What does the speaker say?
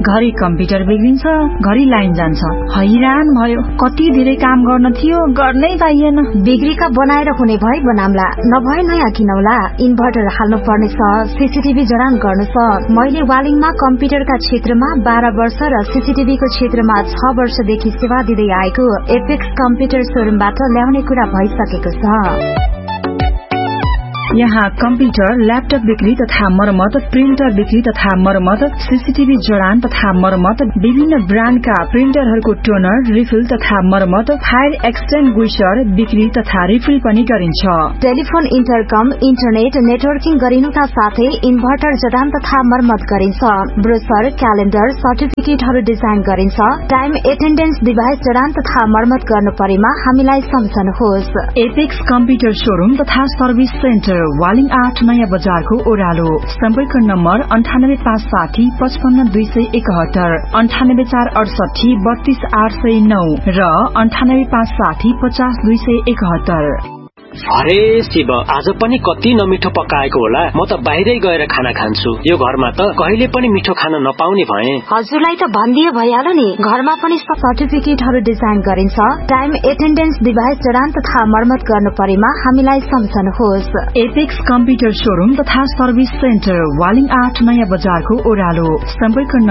घरि कम्प्युटर बिग्रिन्छ, घरि लाइन जान्छ। हैरान भयो, कति धेरै काम गर्न थियो, गर्नै पाइएन। बिग्रीका बनाएर हुने भए बनाम्ला, नभए नयाँ किनौला। इन्भर्टर हाल्नु पर्नेछ, सीसीटीभी जडान गर्नु छ। मैले वालिङमा कम्प्युटरका क्षेत्रमा 12 वर्ष र सीसीटीभीको क्षेत्रमा 6 वर्षदेखि सेवा दिँदै आएको एपेक्स कम्प्युटर शोरूमबाट ल्याउने कुरा भइसकेको छ। यहाँ कम्प्युटर, ल्यापटप बिक्री तथा मरम्मत, प्रिन्टर बिक्री तथा मरम्मत, सीसीटीभी जडान तथा मरम्मत, विभिन्न ब्रान्डका प्रिन्टरहरूको टोनर, रिफिल तथा मरम्मत, फायर एक्सटिंग्विशर बिक्री तथा रिफिल पनि गरिन्छ। टेलिफोन, इन्टरकम, इन्टरनेट नेटवर्किङ गरिनुका साथै इन्भर्टर जडान तथा मरम्मत गरिन्छ। ब्रोशर, क्यालेन्डर, सर्टिफिकेटहरू डिजाइन गरिन्छ। टाइम एटेन्डेन्स डिभाइस जडान तथा मरम्मत गर्नु परेमा हामीलाई सम्झनुहोस्। एपेक्स कम्प्युटर शोरूम तथा सर्भिस सेन्टर, वालिङ 8 नयाँ बजारको ओह्रालो। सम्पर्क नम्बर 9856 55271, 98468 32809 र 98560 50271। अरे शिव, आज पनि कति नमिठो पकाएको होला। म त बाहिरै गएर खाना खान्छु। यो घरमा त कहिले पनि मिठो खान नपाउने भए। हजुरलाई त भनिदिए भइहाल्यो नि। घरमा पनि सर्टिफिकेटहरू डिजाइन गरिन्छ। टाइम एटेन्डेन्स डिभाइस जडान तथा मरम्मत गर्नु परेमा हामीलाई सम्झनुहोस्। एपेक्स कम्प्युटर शोरूम तथा सर्भिस सेन्टर, वालिङ 8 नयाँ बजारको ओह्रालो। सम्पर्क